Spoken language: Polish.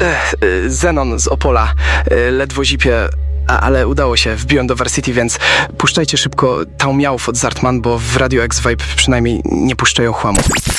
Zenon z Opola. Ledwo zipie, ale udało się. Wbiłem do Varsity, więc puszczajcie szybko Taumiałów od Zartman, bo w Radio X Vibe przynajmniej nie puszczają chłamu.